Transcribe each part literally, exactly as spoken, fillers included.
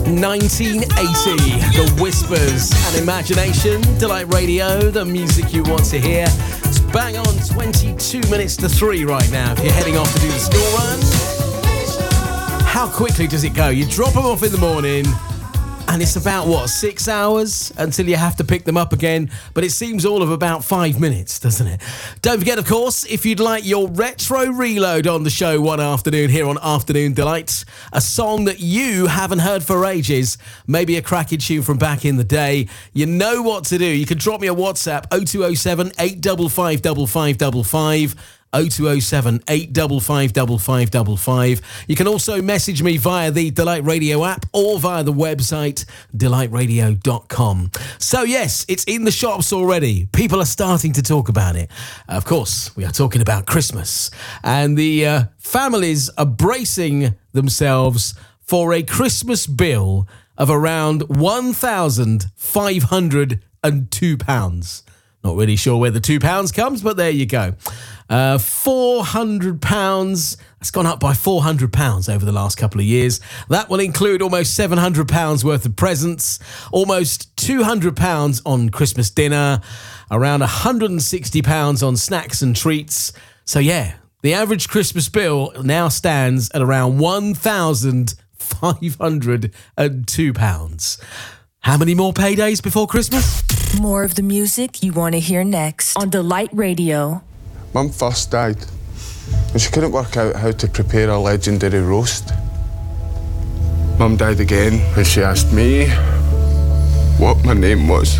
nineteen eighty, The Whispers and Imagination, Delight Radio, the music you want to hear. It's bang on twenty-two minutes to three right now if you're heading off to do the school run. How quickly does it go? You drop them off in the morning and it's about, what, six hours until you have to pick them up again. But it seems all of about five minutes, doesn't it? Don't forget, of course, if you'd like your retro reload on the show one afternoon here on Afternoon Delight, a song that you haven't heard for ages, maybe a cracking tune from back in the day, you know what to do. You can drop me a WhatsApp, oh two oh seven, eight five five, five five five five. oh two oh seven, eight five five, five five five five. You can also message me via the Delight Radio app or via the website delight radio dot com. So yes, it's in the shops already. People are starting to talk about it. Of course, we are talking about Christmas. And the uh, families are bracing themselves for a Christmas bill of around one thousand five hundred two pounds. Not really sure where the two pounds comes, but there you go. Uh, four hundred pounds. That's gone up by four hundred pounds over the last couple of years. That will include almost seven hundred pounds worth of presents, almost two hundred pounds on Christmas dinner, around one hundred sixty pounds on snacks and treats. So yeah, the average Christmas bill now stands at around one thousand five hundred two pounds. How many more paydays before Christmas? More of the music you want to hear next on Delight Radio. Mum first died and she couldn't work out how to prepare a legendary roast. Mum died again when she asked me what my name was.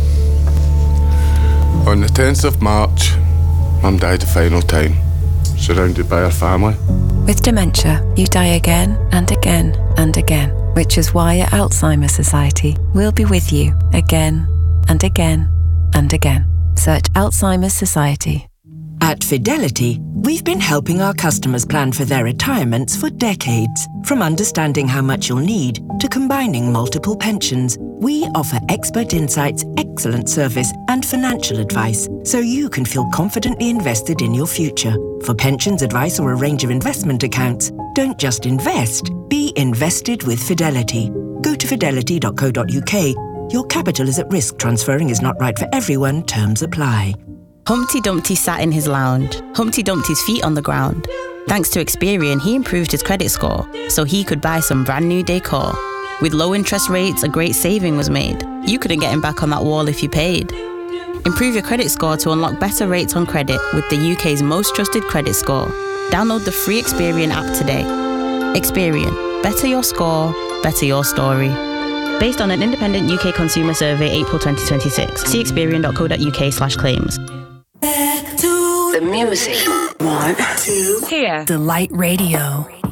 On the tenth of March, Mum died the final time, surrounded by her family. With dementia, you die again and again and again, which is why at Alzheimer's Society, we'll be with you again and again and again. Search Alzheimer's Society. At Fidelity, we've been helping our customers plan for their retirements for decades. From understanding how much you'll need to combining multiple pensions, we offer expert insights, excellent service, and financial advice so you can feel confidently invested in your future. For pensions advice or a range of investment accounts, don't just invest, be invested with Fidelity. Go to fidelity dot co dot uk. Your capital is at risk. Transferring is not right for everyone. Terms apply. Humpty Dumpty sat in his lounge, Humpty Dumpty's feet on the ground. Thanks to Experian, he improved his credit score so he could buy some brand new decor. With low interest rates, a great saving was made. You couldn't get him back on that wall if you paid. Improve your credit score to unlock better rates on credit with the U K's most trusted credit score. Download the free Experian app today. Experian. Better your score, better your story. Based on an independent U K consumer survey, April twenty twenty-six. See experian dot co dot uk slash claims. Back to the music. One, two, Here. Delight Radio.